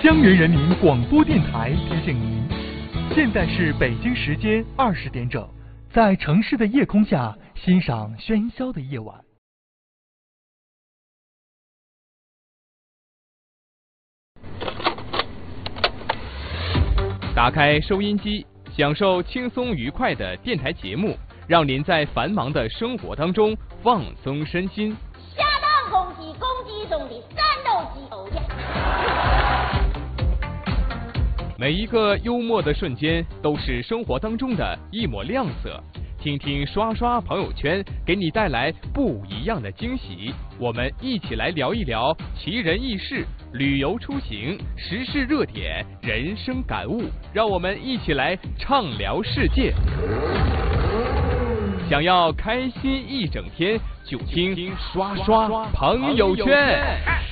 江源人民广播电台提醒您，现在是北京时间20点整，在城市的夜空下欣赏喧嚣的夜晚。 打开收音机，享受轻松愉快的电台节目，让您在繁忙的生活当中放松身心。 下蛋公鸡中的战斗机偶像。 每一个幽默的瞬间都是生活当中的一抹亮色，听听刷刷朋友圈，给你带来不一样的惊喜。我们一起来聊一聊奇人异事、旅游出行、时事热点、人生感悟，让我们一起来畅聊世界。想要开心一整天，就听刷刷朋友圈。